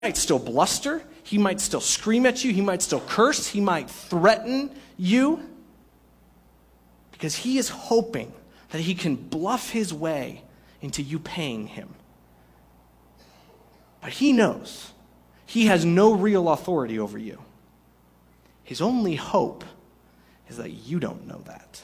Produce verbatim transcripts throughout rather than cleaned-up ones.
might still bluster. He might still scream at you. He might still curse. He might threaten you. Because he is hoping that he can bluff his way into you paying him. But he knows he has no real authority over you. His only hope is that you don't know that.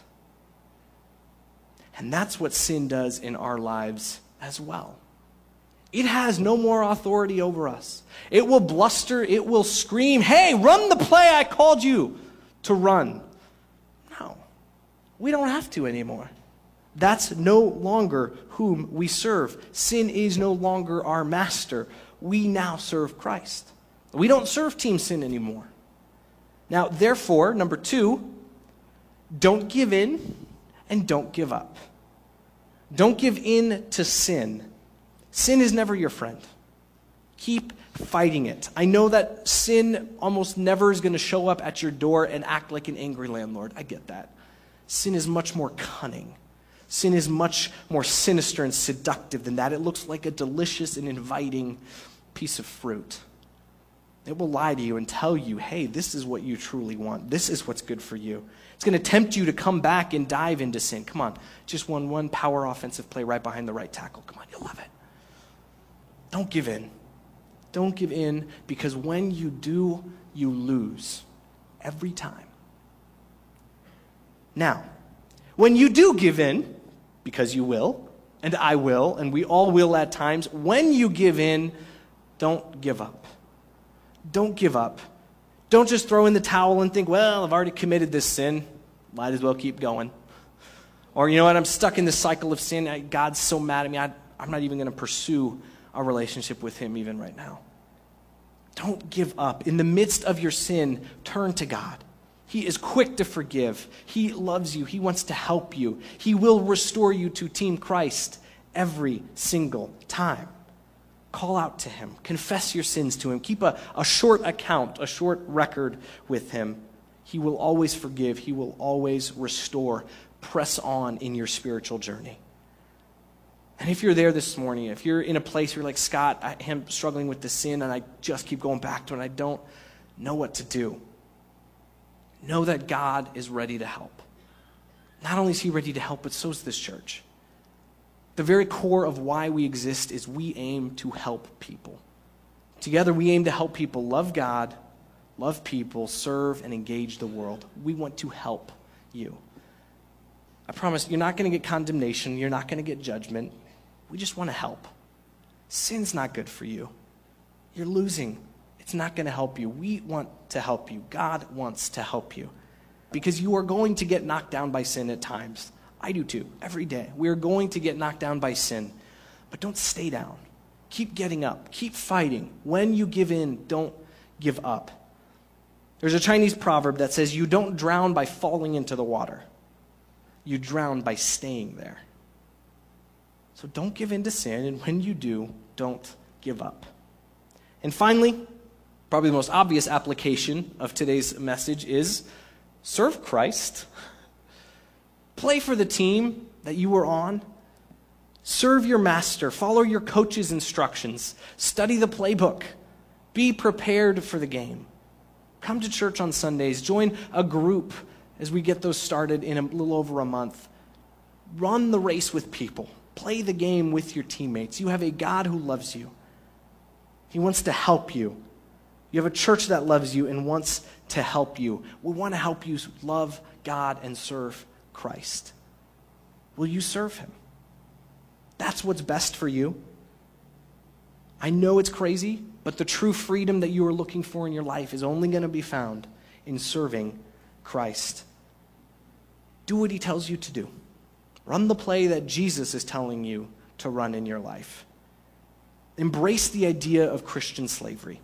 And that's what sin does in our lives as well. It has no more authority over us. It will bluster, it will scream, hey, run the play I called you to run. No, we don't have to anymore. That's no longer whom we serve. Sin is no longer our master. We now serve Christ. We don't serve Team Sin anymore. Now, therefore, number two, don't give in and don't give up. Don't give in to sin. Sin is never your friend. Keep fighting it. I know that sin almost never is going to show up at your door and act like an angry landlord. I get that. Sin is much more cunning. Sin is much more sinister and seductive than that. It looks like a delicious and inviting piece of fruit. It will lie to you and tell you, hey, this is what you truly want. This is what's good for you. It's going to tempt you to come back and dive into sin. Come on, just one, one power offensive play right behind the right tackle. Come on, you'll love it. Don't give in. Don't give in, because when you do, you lose every time. Now, when you do give in, because you will, and I will, and we all will at times, when you give in, don't give up. Don't give up. Don't just throw in the towel and think, well, I've already committed this sin. Might as well keep going. Or, you know what, I'm stuck in this cycle of sin. I, God's so mad at me, I, I'm not even going to pursue a relationship with him even right now. Don't give up. In the midst of your sin, turn to God. He is quick to forgive. He loves you. He wants to help you. He will restore you to Team Christ every single time. Call out to him. Confess your sins to him. Keep a, a short account, a short record with him. He will always forgive. He will always restore. Press on in your spiritual journey. And if you're there this morning, if you're in a place where you're like, Scott, I am struggling with this sin and I just keep going back to it and I don't know what to do, know that God is ready to help. Not only is he ready to help, but so is this church. The very core of why we exist is we aim to help people. Together we aim to help people love God, love people, serve, and engage the world. We want to help you. I promise you're not going to get condemnation. You're not going to get judgment. We just want to help. Sin's not good for you. You're losing. It's not going to help you. We want to help you. God wants to help you. Because you are going to get knocked down by sin at times. I do too, every day. We are going to get knocked down by sin. But don't stay down. Keep getting up. Keep fighting. When you give in, don't give up. There's a Chinese proverb that says, you don't drown by falling into the water. You drown by staying there. So don't give in to sin, and when you do, don't give up. And finally, probably the most obvious application of today's message is serve Christ. Play for the team that you were on. Serve your master. Follow your coach's instructions. Study the playbook. Be prepared for the game. Come to church on Sundays. Join a group as we get those started in a little over a month. Run the race with people. Play the game with your teammates. You have a God who loves you. He wants to help you. You have a church that loves you and wants to help you. We want to help you love God and serve Christ. Will you serve him? That's what's best for you. I know it's crazy, but the true freedom that you are looking for in your life is only going to be found in serving Christ. Do what he tells you to do. Run the play that Jesus is telling you to run in your life. Embrace the idea of Christian slavery.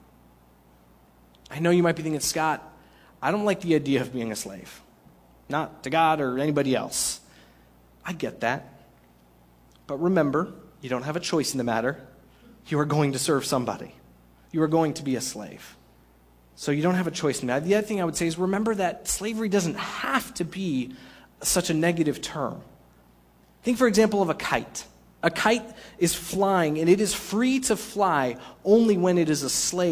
I know you might be thinking, Scott, I don't like the idea of being a slave. Not to God or anybody else. I get that. But remember, you don't have a choice in the matter. You are going to serve somebody. You are going to be a slave. So you don't have a choice in that. The other thing I would say is remember that slavery doesn't have to be such a negative term. Think, for example, of a kite. A kite is flying, and it is free to fly only when it is a slave